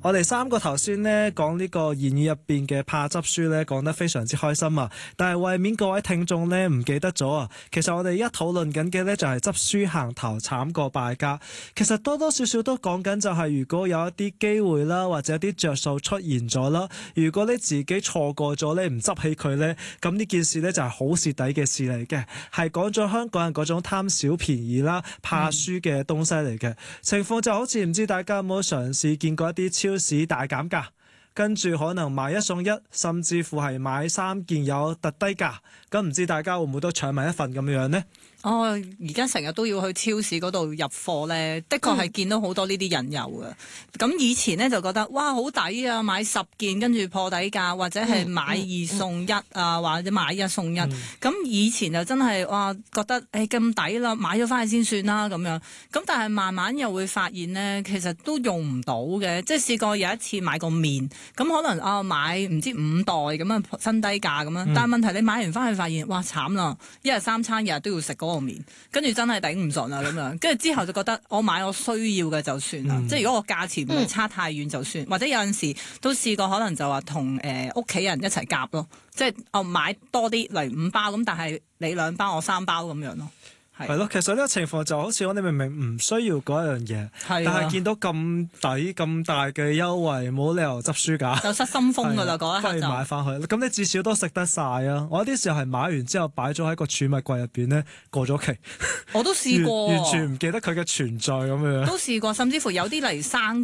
我哋三個頭先呢講呢個言語入邊嘅怕執輸呢，講得非常之開心啊！但係為免各位聽眾呢唔記得咗啊，其實我哋而家討論緊嘅呢就係執輸行頭慘過敗家。其實多多少少都講緊就係如果有一啲機會啦，或者一啲着數出現咗啦，如果你自己錯過咗呢，唔執起佢呢，咁呢件事呢就係好蝕底嘅事嚟嘅，係講咗香港人嗰種貪小便宜啦、怕輸嘅東西嚟嘅。情況就好似唔知大家有冇嘗試見過一啲超市大減價，跟住可能買一送一，甚至乎係買3件有特低價，咁唔知大家會唔會都搶埋一份咁樣呢？ 哦，而家成日都要去超市嗰度入貨咧，的確係見到好多呢啲引誘嘅。咁以前咧就覺得哇好抵啊，買10件跟住破底價，或者係買2送1啊，或者買1送1。咁以前就真係哇覺得咁抵啦，買咗翻去先算啦咁樣。咁但係慢慢又會發現咧，其實都用唔到嘅。即係試過有一次買個麵，咁可能買唔知5袋咁樣新低價咁樣，但係問題你買完翻去發現哇慘啦，一日3餐日日都要食嗰個麵，跟住真係頂唔順啦咁樣，跟住之後就覺得我買我需要嘅就算啦，即係如果個價錢唔係差太遠就算，或者有陣時都試過可能就話同屋企人一齊夾咯，即係我買多啲，例如5包咁，但係你2包我3包咁樣咯。 係咯，其實呢個情況就好似我哋明明唔需要嗰一樣嘢，但係見到咁抵咁大嘅優惠，冇理由執輸㗎， 就失心瘋㗎啦嗰一刻就。 不如買翻去，咁你至少都食得晒啊！我有啲時候係買完之後擺咗喺個儲物櫃入邊咧，過咗期。 我都試過， 完全唔記得佢嘅存在咁樣。 都試過，甚至乎有啲例如生